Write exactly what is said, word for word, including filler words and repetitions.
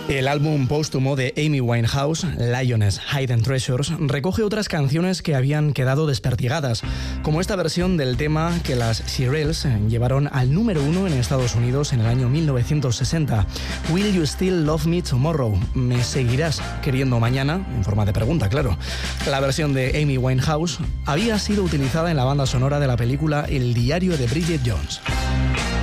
El álbum póstumo de Amy Winehouse, Lioness Hidden Treasures, recoge otras canciones que habían quedado desperdigadas, como esta versión del tema que las Shirelles llevaron al número uno en Estados Unidos en el año mil novecientos sesenta. Will You Still Love Me Tomorrow? ¿Me seguirás queriendo mañana? En forma de pregunta, claro. La versión de Amy Winehouse había sido utilizada en la banda sonora de la película El diario de Bridget Jones.